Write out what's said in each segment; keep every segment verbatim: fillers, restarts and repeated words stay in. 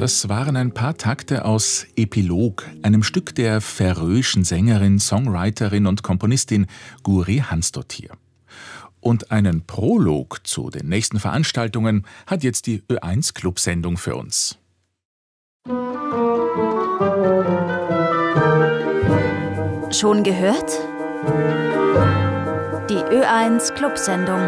Das waren ein paar Takte aus Epilog, einem Stück der färöischen Sängerin, Songwriterin und Komponistin Guri Hansdottir. Und einen Prolog zu den nächsten Veranstaltungen hat jetzt die Ö eins Club-Sendung für uns. Schon gehört? Die Ö eins Club-Sendung.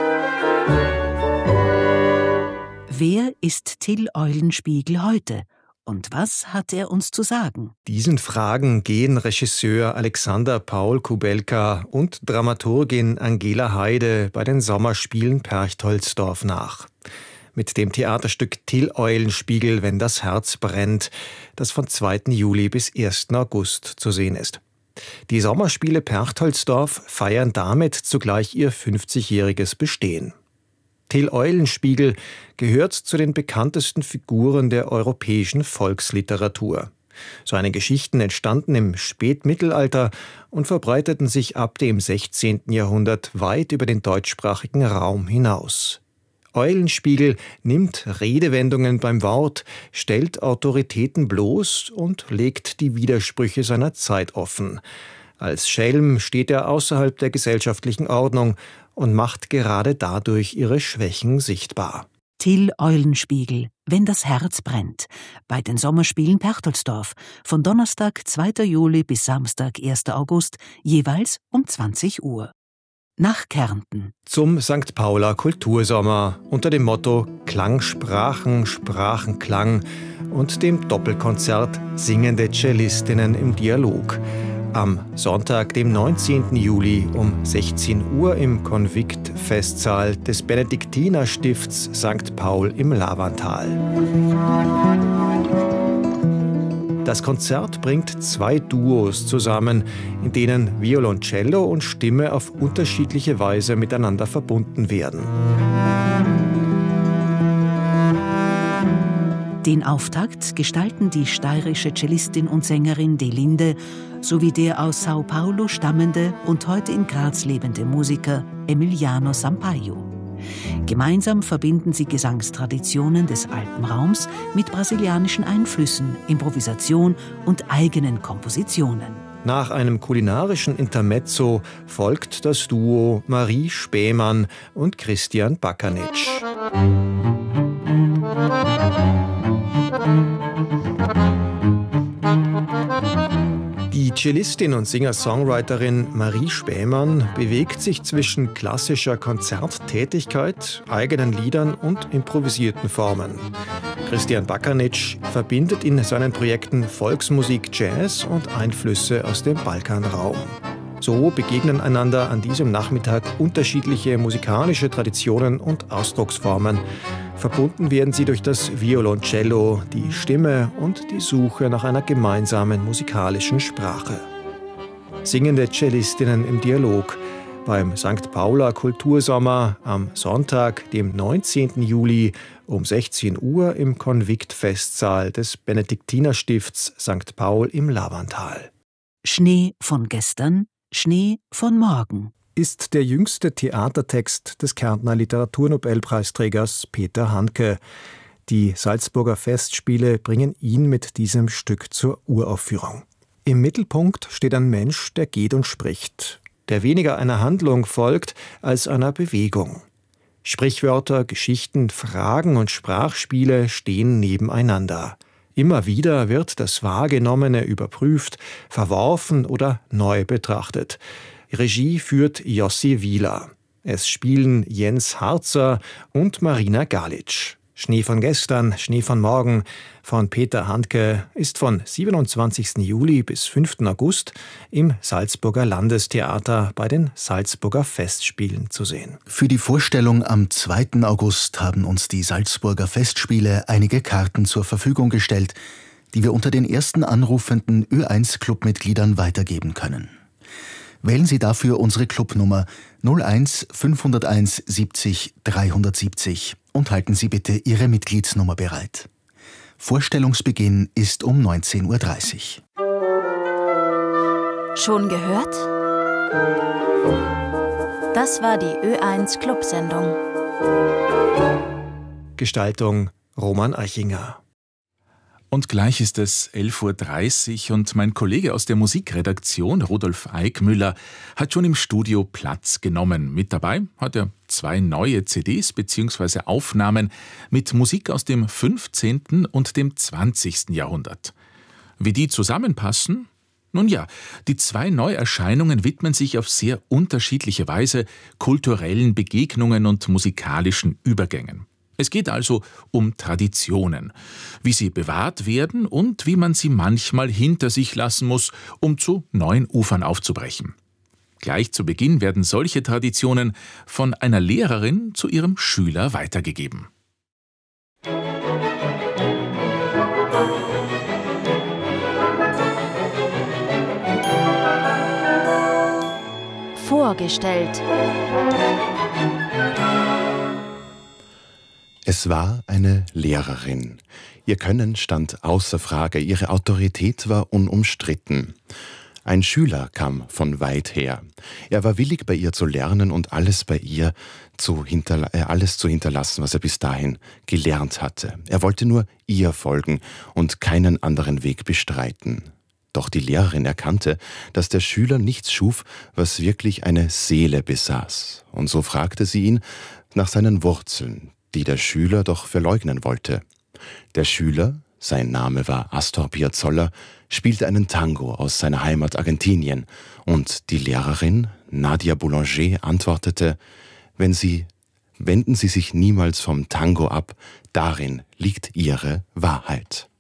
Wer ist Till Eulenspiegel heute? Und was hat er uns zu sagen? Diesen Fragen gehen Regisseur Alexander Paul Kubelka und Dramaturgin Angela Heide bei den Sommerspielen Perchtoldsdorf nach. Mit dem Theaterstück Till Eulenspiegel, wenn das Herz brennt, das von zweiten Juli bis ersten August zu sehen ist. Die Sommerspiele Perchtoldsdorf feiern damit zugleich ihr fünfzigjähriges Bestehen. Till Eulenspiegel gehört zu den bekanntesten Figuren der europäischen Volksliteratur. Seine Geschichten entstanden im Spätmittelalter und verbreiteten sich ab dem sechzehnten Jahrhundert weit über den deutschsprachigen Raum hinaus. Eulenspiegel nimmt Redewendungen beim Wort, stellt Autoritäten bloß und legt die Widersprüche seiner Zeit offen. Als Schelm steht er außerhalb der gesellschaftlichen Ordnung und macht gerade dadurch ihre Schwächen sichtbar. Till Eulenspiegel, wenn das Herz brennt, bei den Sommerspielen Perchtoldsdorf, von Donnerstag, zweiten Juli bis Samstag, ersten August, jeweils um zwanzig Uhr. Nach Kärnten. Zum Sankt Paula Kultursommer unter dem Motto Klang, Sprachen, Sprachenklang und dem Doppelkonzert Singende Cellistinnen im Dialog. Am Sonntag, dem neunzehnten Juli um sechzehn Uhr im Konvikt-Festsaal des Benediktinerstifts Sankt Paul im Lavantal. Das Konzert bringt zwei Duos zusammen, in denen Violoncello und Stimme auf unterschiedliche Weise miteinander verbunden werden. Den Auftakt gestalten die steirische Cellistin und Sängerin Delinde sowie der aus Sao Paulo stammende und heute in Graz lebende Musiker Emiliano Sampaio. Gemeinsam verbinden sie Gesangstraditionen des Alpenraums mit brasilianischen Einflüssen, Improvisation und eigenen Kompositionen. Nach einem kulinarischen Intermezzo folgt das Duo Marie Spähmann und Christian Bakkanitsch. Die Cellistin und Singer-Songwriterin Marie Spähmann bewegt sich zwischen klassischer Konzerttätigkeit, eigenen Liedern und improvisierten Formen. Christian Bakkanitsch verbindet in seinen Projekten Volksmusik, Jazz und Einflüsse aus dem Balkanraum. So begegnen einander an diesem Nachmittag unterschiedliche musikalische Traditionen und Ausdrucksformen. Verbunden werden sie durch das Violoncello, die Stimme und die Suche nach einer gemeinsamen musikalischen Sprache. Singende Cellistinnen im Dialog beim Sankt Paula Kultursommer am Sonntag, dem neunzehnten Juli um sechzehn Uhr im Konvikt-Festsaal des Benediktinerstifts Sankt Paul im Lavantal. Schnee von gestern, Schnee von morgen ist der jüngste Theatertext des Kärntner Literaturnobelpreisträgers Peter Handke. Die Salzburger Festspiele bringen ihn mit diesem Stück zur Uraufführung. Im Mittelpunkt steht ein Mensch, der geht und spricht, der weniger einer Handlung folgt als einer Bewegung. Sprichwörter, Geschichten, Fragen und Sprachspiele stehen nebeneinander. Immer wieder wird das Wahrgenommene überprüft, verworfen oder neu betrachtet. Regie führt Jossi Wieler. Es spielen Jens Harzer und Marina Galic. Schnee von gestern, Schnee von morgen von Peter Handke ist von siebenundzwanzigsten Juli bis fünften August im Salzburger Landestheater bei den Salzburger Festspielen zu sehen. Für die Vorstellung am zweiten August haben uns die Salzburger Festspiele einige Karten zur Verfügung gestellt, die wir unter den ersten anrufenden Ö eins Clubmitgliedern weitergeben können. Wählen Sie dafür unsere Clubnummer null eins fünfhunderteins siebzig dreihundertsiebzig und halten Sie bitte Ihre Mitgliedsnummer bereit. Vorstellungsbeginn ist um neunzehn Uhr dreißig. Schon gehört? Das war die Ö eins Club-Sendung. Gestaltung Roman Eichinger. Und gleich ist es elf Uhr dreißig und mein Kollege aus der Musikredaktion, Rudolf Eickmüller, hat schon im Studio Platz genommen. Mit dabei hat er zwei neue C Ds bzw. Aufnahmen mit Musik aus dem fünfzehnten und dem zwanzigsten Jahrhundert. Wie die zusammenpassen? Nun ja, die zwei Neuerscheinungen widmen sich auf sehr unterschiedliche Weise kulturellen Begegnungen und musikalischen Übergängen. Es geht also um Traditionen, wie sie bewahrt werden und wie man sie manchmal hinter sich lassen muss, um zu neuen Ufern aufzubrechen. Gleich zu Beginn werden solche Traditionen von einer Lehrerin zu ihrem Schüler weitergegeben. Vorgestellt. Es war eine Lehrerin. Ihr Können stand außer Frage, ihre Autorität war unumstritten. Ein Schüler kam von weit her. Er war willig, bei ihr zu lernen und alles bei ihr zu, hinterla- äh, alles zu hinterlassen, was er bis dahin gelernt hatte. Er wollte nur ihr folgen und keinen anderen Weg bestreiten. Doch die Lehrerin erkannte, dass der Schüler nichts schuf, was wirklich eine Seele besaß. Und so fragte sie ihn nach seinen Wurzeln, die der Schüler doch verleugnen wollte. Der Schüler, sein Name war Astor Piazzolla, spielte einen Tango aus seiner Heimat Argentinien und die Lehrerin, Nadia Boulanger, antwortete, wenn Sie, wenden Sie sich niemals vom Tango ab, darin liegt Ihre Wahrheit.